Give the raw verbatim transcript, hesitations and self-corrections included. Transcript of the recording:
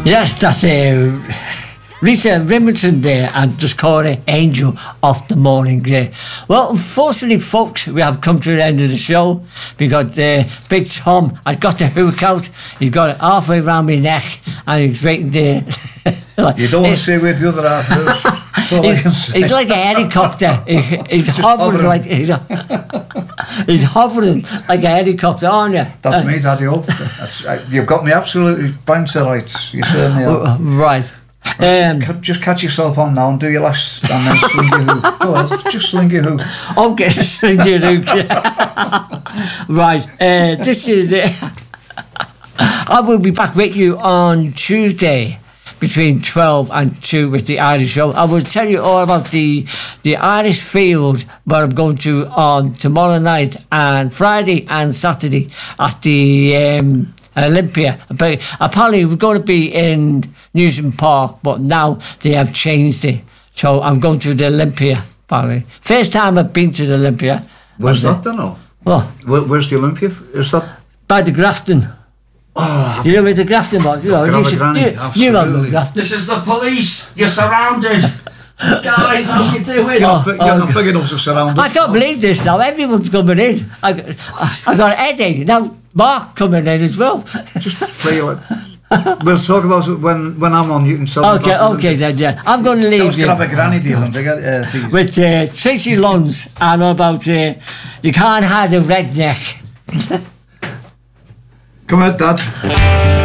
Yes, that's uh, Rita Remington there, and just call it Angel of the Morning Grey. Well, unfortunately, folks, we have come to the end of the show because uh, Big Tom has got the hook out. He's got it halfway around my neck, and he's waiting there. Like, you don't want to say where the other half is. That's all I can say. He's like a helicopter. He, he's hovering, hovering like he's, he's hovering like a helicopter, aren't you? That's uh, me, Daddy. Oh, that's, uh, you've got me absolutely bang to rights. You certainly are. Right. Um, just catch yourself on now and do your last and then sling your hook. Go on, just sling your hook. Okay, sling your hook. Right, uh, this is it. I will be back with you on Tuesday between twelve and two with the Irish Show. I will tell you all about the the Irish Field where I'm going to on tomorrow night and Friday and Saturday at the um, Olympia. But apparently we're going to be in Newton Park, but now they have changed it. So I'm going to the Olympia, apparently. First time I've been to the Olympia. Where's that then? Oh? What? Where, where's the Olympia? Is that? By the Grafton. Oh, you know where the Grafton was? You know, you, should, granny, you, you know the Grafton. This is the police. You're surrounded. Guys, how you doing? You're, oh, you're oh, not big enough to surround us. I can't believe this now. Everyone's coming in. I, I, I got a headache. Now Mark coming in as well. Just play it. We'll talk about it when, when I'm on. You can tell okay, me about okay, then, yeah. I'm going to leave you. Have a granny deal uh, with uh, Tracy Lunds and about uh, you can't hide a redneck. Come on, Dad.